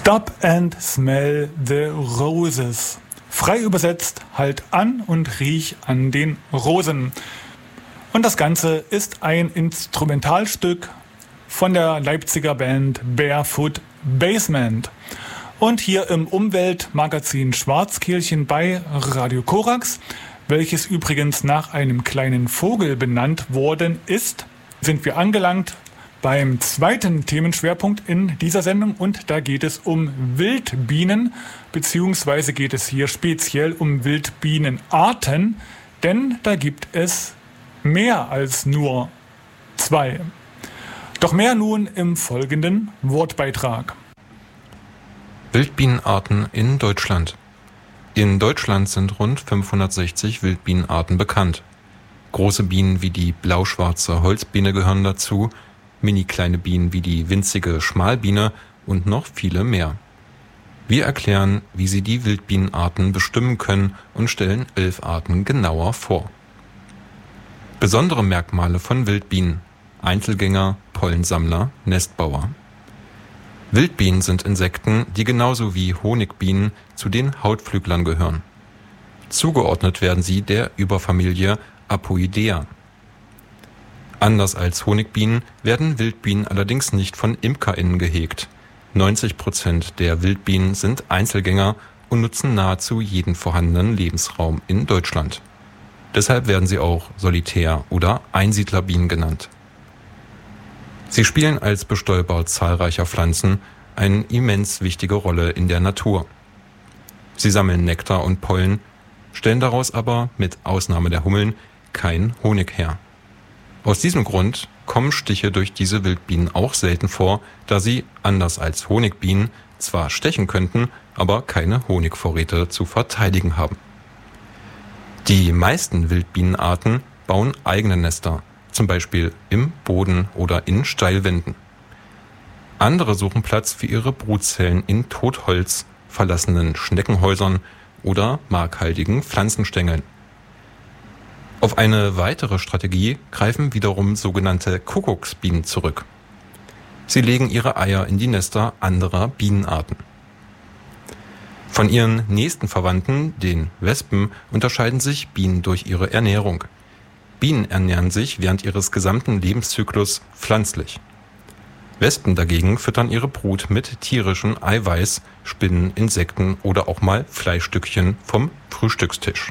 Stop and smell the roses. Frei übersetzt, halt an und riech an den Rosen. Und das Ganze ist ein Instrumentalstück von der Leipziger Band Barefoot Basement. Und hier im Umweltmagazin Schwarzkehlchen bei Radio Korax, welches übrigens nach einem kleinen Vogel benannt worden ist, sind wir angelangt beim zweiten Themenschwerpunkt in dieser Sendung, und da geht es um Wildbienen, beziehungsweise geht es hier speziell um Wildbienenarten, denn da gibt es mehr als nur 2. Doch mehr nun im folgenden Wortbeitrag. Wildbienenarten in Deutschland. In Deutschland sind rund 560 Wildbienenarten bekannt. Große Bienen wie die blau-schwarze Holzbiene gehören dazu, mini-kleine Bienen wie die winzige Schmalbiene und noch viele mehr. Wir erklären, wie Sie die Wildbienenarten bestimmen können und stellen 11 Arten genauer vor. Besondere Merkmale von Wildbienen: Einzelgänger, Pollensammler, Nestbauer. Wildbienen sind Insekten, die genauso wie Honigbienen zu den Hautflüglern gehören. Zugeordnet werden sie der Überfamilie Apoidea. Anders als Honigbienen werden Wildbienen allerdings nicht von ImkerInnen gehegt. 90% der Wildbienen sind Einzelgänger und nutzen nahezu jeden vorhandenen Lebensraum in Deutschland. Deshalb werden sie auch Solitär- oder Einsiedlerbienen genannt. Sie spielen als Bestäuber zahlreicher Pflanzen eine immens wichtige Rolle in der Natur. Sie sammeln Nektar und Pollen, stellen daraus aber, mit Ausnahme der Hummeln, keinen Honig her. Aus diesem Grund kommen Stiche durch diese Wildbienen auch selten vor, da sie, anders als Honigbienen, zwar stechen könnten, aber keine Honigvorräte zu verteidigen haben. Die meisten Wildbienenarten bauen eigene Nester, zum Beispiel im Boden oder in Steilwänden. Andere suchen Platz für ihre Brutzellen in Totholz, verlassenen Schneckenhäusern oder markhaltigen Pflanzenstängeln. Auf eine weitere Strategie greifen wiederum sogenannte Kuckucksbienen zurück. Sie legen ihre Eier in die Nester anderer Bienenarten. Von ihren nächsten Verwandten, den Wespen, unterscheiden sich Bienen durch ihre Ernährung. Bienen ernähren sich während ihres gesamten Lebenszyklus pflanzlich. Wespen dagegen füttern ihre Brut mit tierischem Eiweiß, Spinnen, Insekten oder auch mal Fleischstückchen vom Frühstückstisch.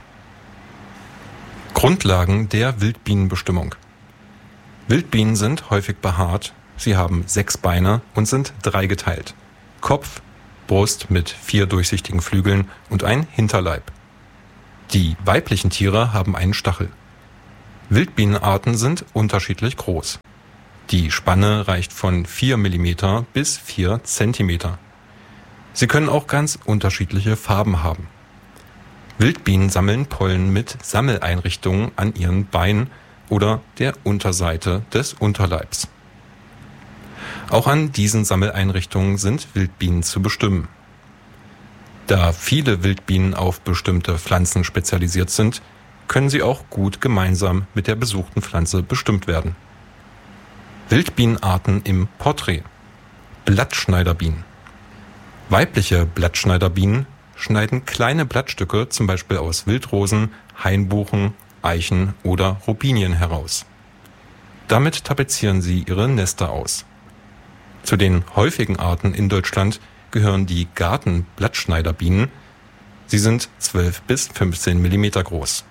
Grundlagen der Wildbienenbestimmung. Wildbienen sind häufig behaart, sie haben 6 Beine und sind dreigeteilt. Kopf, Brust mit 4 durchsichtigen Flügeln und ein Hinterleib. Die weiblichen Tiere haben einen Stachel. Wildbienenarten sind unterschiedlich groß. Die Spanne reicht von 4 mm bis 4 cm. Sie können auch ganz unterschiedliche Farben haben. Wildbienen sammeln Pollen mit Sammeleinrichtungen an ihren Beinen oder der Unterseite des Unterleibs. Auch an diesen Sammeleinrichtungen sind Wildbienen zu bestimmen. Da viele Wildbienen auf bestimmte Pflanzen spezialisiert sind, können sie auch gut gemeinsam mit der besuchten Pflanze bestimmt werden. Wildbienenarten im Porträt. Blattschneiderbienen. Weibliche Blattschneiderbienen schneiden kleine Blattstücke, zum Beispiel aus Wildrosen, Hainbuchen, Eichen oder Robinien heraus. Damit tapezieren sie ihre Nester aus. Zu den häufigen Arten in Deutschland gehören die Gartenblattschneiderbienen. Sie sind 12 bis 15 mm groß.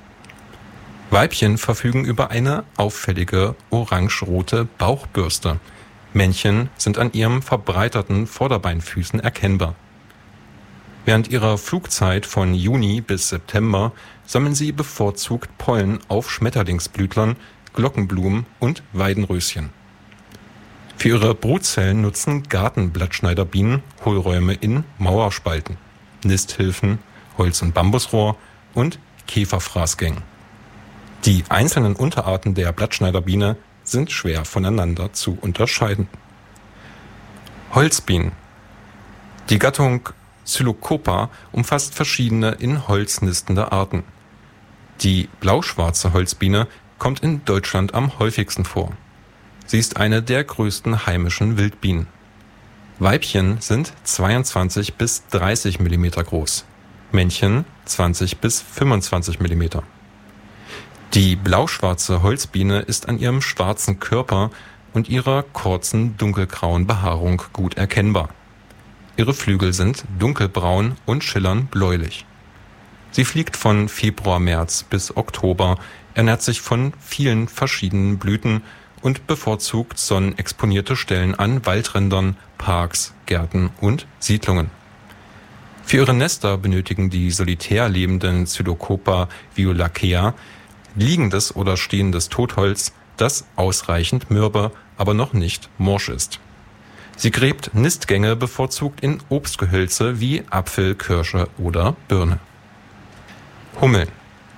Weibchen verfügen über eine auffällige orange-rote Bauchbürste. Männchen sind an ihren verbreiterten Vorderbeinfüßen erkennbar. Während ihrer Flugzeit von Juni bis September sammeln sie bevorzugt Pollen auf Schmetterlingsblütlern, Glockenblumen und Weidenröschen. Für ihre Brutzellen nutzen Gartenblattschneiderbienen Hohlräume in Mauerspalten, Nisthilfen, Holz- und Bambusrohr und Käferfraßgängen. Die einzelnen Unterarten der Blattschneiderbiene sind schwer voneinander zu unterscheiden. Holzbienen. Die Gattung Psilocopa umfasst verschiedene in Holz nistende Arten. Die blau-schwarze Holzbiene kommt in Deutschland am häufigsten vor. Sie ist eine der größten heimischen Wildbienen. Weibchen sind 22 bis 30 mm groß, Männchen 20 bis 25 mm. Die blauschwarze Holzbiene ist an ihrem schwarzen Körper und ihrer kurzen dunkelgrauen Behaarung gut erkennbar. Ihre Flügel sind dunkelbraun und schillern bläulich. Sie fliegt von Februar/März bis Oktober, ernährt sich von vielen verschiedenen Blüten und bevorzugt sonnenexponierte Stellen an Waldrändern, Parks, Gärten und Siedlungen. Für ihre Nester benötigen die solitär lebenden Pseudocopa violacea liegendes oder stehendes Totholz, das ausreichend mürbe, aber noch nicht morsch ist. Sie gräbt Nistgänge bevorzugt in Obstgehölze wie Apfel, Kirsche oder Birne. Hummeln.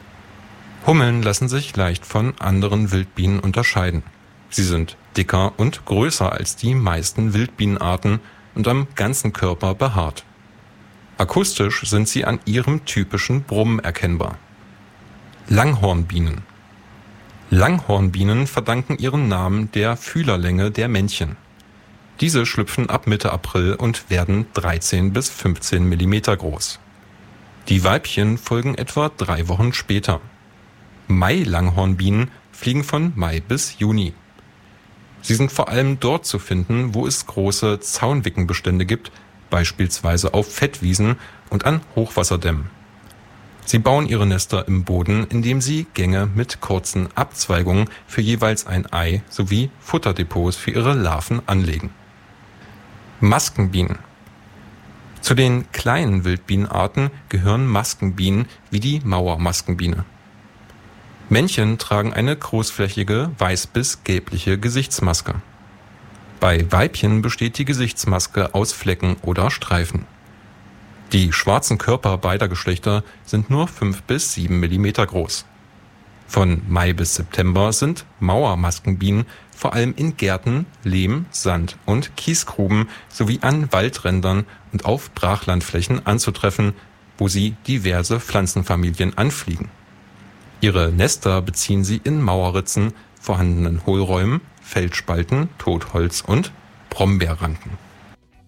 Hummeln lassen sich leicht von anderen Wildbienen unterscheiden. Sie sind dicker und größer als die meisten Wildbienenarten und am ganzen Körper behaart. Akustisch sind sie an ihrem typischen Brummen erkennbar. Langhornbienen. Langhornbienen verdanken ihren Namen der Fühlerlänge der Männchen. Diese schlüpfen ab Mitte April und werden 13 bis 15 mm groß. Die Weibchen folgen etwa 3 Wochen später. Mai-Langhornbienen fliegen von Mai bis Juni. Sie sind vor allem dort zu finden, wo es große Zaunwickenbestände gibt, beispielsweise auf Fettwiesen und an Hochwasserdämmen. Sie bauen ihre Nester im Boden, indem sie Gänge mit kurzen Abzweigungen für jeweils ein Ei sowie Futterdepots für ihre Larven anlegen. Maskenbienen. Zu den kleinen Wildbienenarten gehören Maskenbienen wie die Mauermaskenbiene. Männchen tragen eine großflächige, weiß bis gelbliche Gesichtsmaske. Bei Weibchen besteht die Gesichtsmaske aus Flecken oder Streifen. Die schwarzen Körper beider Geschlechter sind nur 5 bis 7 mm groß. Von Mai bis September sind Mauermaskenbienen vor allem in Gärten, Lehm-, Sand- und Kiesgruben sowie an Waldrändern und auf Brachlandflächen anzutreffen, wo sie diverse Pflanzenfamilien anfliegen. Ihre Nester beziehen sie in Mauerritzen, vorhandenen Hohlräumen, Felsspalten, Totholz und Brombeerranken.